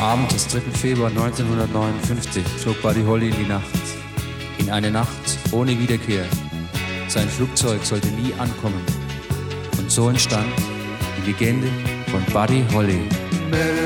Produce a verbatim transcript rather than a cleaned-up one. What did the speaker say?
Abend des dritten Februar neunzehnhundertneunundfünfzig flog Buddy Holly in die Nacht. In eine Nacht ohne Wiederkehr. Sein Flugzeug sollte nie ankommen. Und so entstand die Legende von Buddy Holly.